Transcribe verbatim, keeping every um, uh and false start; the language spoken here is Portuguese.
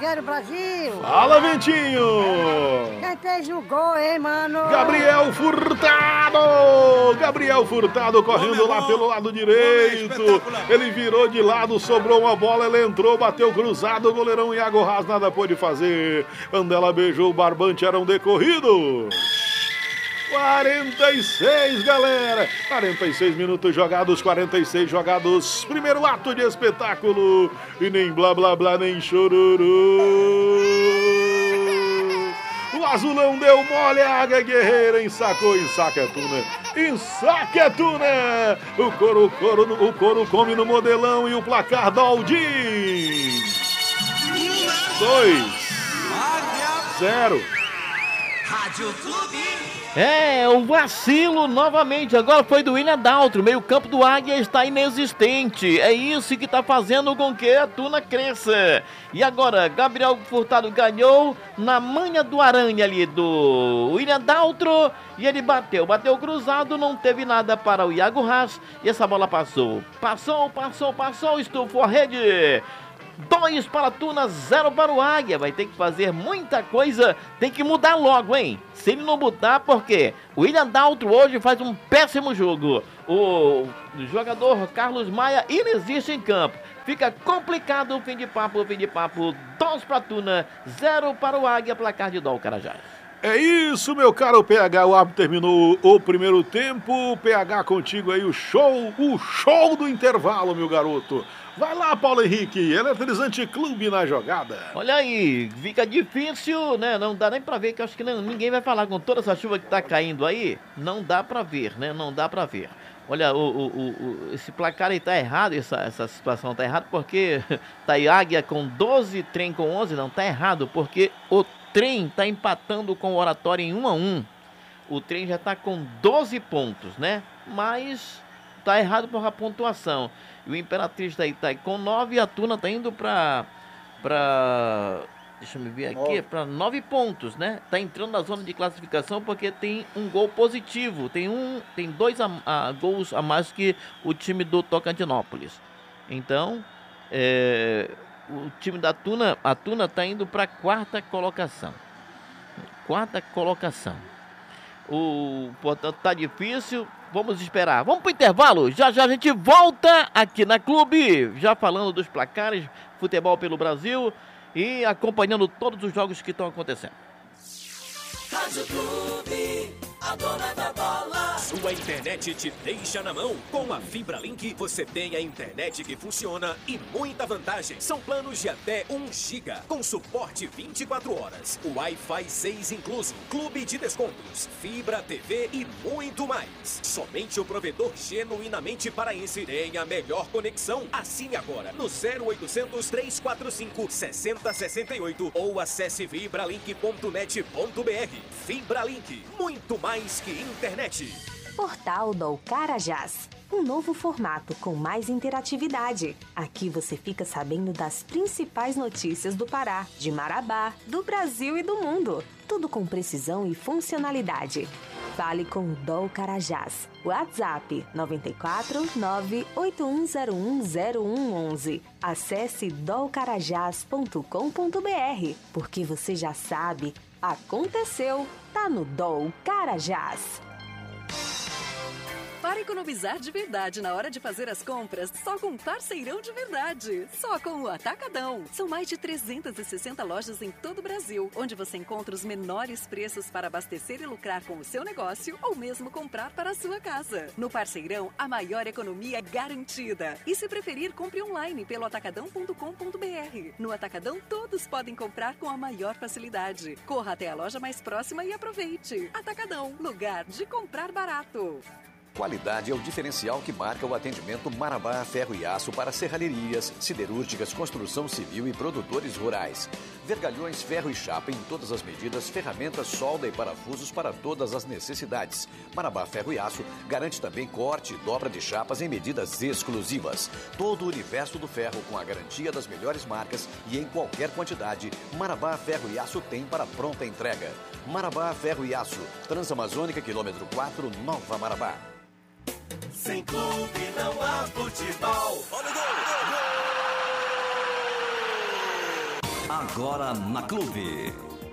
Rogério Brasil. Fala, Ventinho. Quem fez o gol, hein, mano? Gabriel Furtado. Gabriel Furtado correndo lá pelo lado direito. Ele virou de lado, sobrou uma bola, ele entrou, bateu cruzado. O goleirão Iago Haas nada pôde fazer. Andela beijou o barbante, era um decorrido. quarenta e seis, galera. quarenta e seis minutos jogados, quarenta e seis jogados. Primeiro ato de espetáculo. E nem blá blá blá, nem chororô. O azulão deu mole, a águia guerreira ensacou, ensaquetuna. Ensaquetuna. O couro, o couro, o couro come no modelão e o placar Daldim. Dois. Zero. Rádio Clube. É, o vacilo novamente, agora foi do William Daltro, meio campo do Águia está inexistente, é isso que está fazendo com que a Tuna cresça. E agora, Gabriel Furtado ganhou na manha do aranha ali do William Daltro, e ele bateu, bateu cruzado, não teve nada para o Iago Haas, e essa bola passou, passou, passou, passou, estufou a rede. Dois para a Tuna, zero para o Águia. Vai ter que fazer muita coisa, tem que mudar logo, hein? Se ele não mudar, por quê? O William Daltro hoje faz um péssimo jogo. O jogador Carlos Maia inexiste em campo. Fica complicado o fim de papo, o fim de papo. Dois para a Tuna, zero para o Águia, placar de Dol Carajás. É isso, meu caro P H, o árbitro terminou o primeiro tempo. P H contigo aí, o show, o show do intervalo, meu garoto. Vai lá, Paulo Henrique, Eletrizante Clube na jogada. Olha aí, fica difícil, né? Não dá nem pra ver, que eu acho que não, ninguém vai falar com toda essa chuva que tá caindo aí. Não dá pra ver, né? Não dá pra ver. Olha, o, o, o, esse placar aí tá errado, essa, essa situação tá errada, porque tá aí Águia com doze, Trem com onze, não, tá errado, porque o Trem tá empatando com o Oratório em um a um. O Trem já tá com doze pontos, né? Mas tá errado por a pontuação. E o Imperatriz tá aí, tá aí com nove, e a Tuna tá indo pra, pra deixa eu ver aqui, para nove pontos, né? Tá entrando na zona de classificação porque tem um gol positivo, tem um, tem dois a, a, gols a mais que o time do Tocantinópolis. Então, é, o time da Tuna, a Tuna tá indo para quarta colocação. Quarta colocação. O, portanto, tá difícil. Vamos esperar. Vamos pro intervalo. Já já a gente volta aqui na Clube, já falando dos placares, futebol pelo Brasil e acompanhando todos os jogos que estão acontecendo. Rádio Clube, a dona da bola. Sua internet te deixa na mão. Com a Fibra Link, você tem a internet que funciona e muita vantagem. São planos de até um giga, com suporte vinte e quatro horas. Wi-Fi seis incluso, clube de descontos, fibra, T V e muito mais. Somente o provedor genuinamente paraense tem a melhor conexão. Assine agora no zero oitocentos, trezentos e quarenta e cinco, sessenta sessenta e oito ou acesse fibralink ponto net ponto br. Fibra Link, muito mais que internet. Portal do Carajás, um novo formato com mais interatividade. Aqui você fica sabendo das principais notícias do Pará, de Marabá, do Brasil e do mundo. Tudo com precisão e funcionalidade. Fale com o Dol Carajás. WhatsApp nove quatro nove oito um zero um zero um um um. Acesse dol carajás ponto com ponto br, porque você já sabe, aconteceu, tá no Dol Carajás. Para economizar de verdade na hora de fazer as compras, só com Parceirão de Verdade. Só com o Atacadão. São mais de trezentas e sessenta lojas em todo o Brasil, onde você encontra os menores preços para abastecer e lucrar com o seu negócio ou mesmo comprar para a sua casa. No Parceirão, a maior economia é garantida. E se preferir, compre online pelo atacadão ponto com ponto br. No Atacadão, todos podem comprar com a maior facilidade. Corra até a loja mais próxima e aproveite. Atacadão, lugar de comprar barato. Qualidade é o diferencial que marca o atendimento Marabá Ferro e Aço para serralherias, siderúrgicas, construção civil e produtores rurais. Vergalhões, ferro e chapa em todas as medidas, ferramentas, solda e parafusos para todas as necessidades. Marabá Ferro e Aço garante também corte e dobra de chapas em medidas exclusivas. Todo o universo do ferro com a garantia das melhores marcas e em qualquer quantidade, Marabá Ferro e Aço tem para pronta entrega. Marabá Ferro e Aço, Transamazônica, quilômetro quatro, Nova Marabá. Sem clube não há futebol. Olha o gol! Agora na Clube.